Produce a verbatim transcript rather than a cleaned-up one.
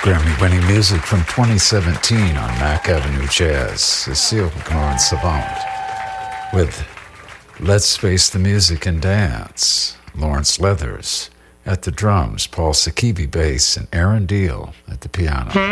Grammy-winning music from twenty seventeen on Mac Avenue Jazz. Cecile Grand Savant with Let's Face the Music and Dance. Lawrence Leathers at the drums, Paul Sakivi bass, and Aaron Deal at the piano.